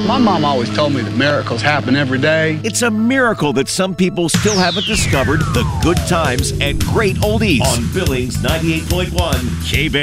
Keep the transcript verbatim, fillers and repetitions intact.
My mom always told me that miracles happen every day. It's a miracle that some people still haven't discovered the good times and great oldies on Billings ninety-eight point one K-Band.